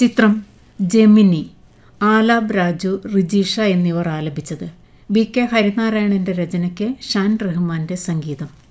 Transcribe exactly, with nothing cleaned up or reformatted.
ചിത്രം ജെമിനി. ആലാബ് രാജു, റിജീഷ എന്നിവർ ആലപിച്ചത്. വി കെ ഹരിനാരായണൻ്റെ രചനയ്ക്ക് ഷാൻ റഹ്മാൻ്റെ സംഗീതം.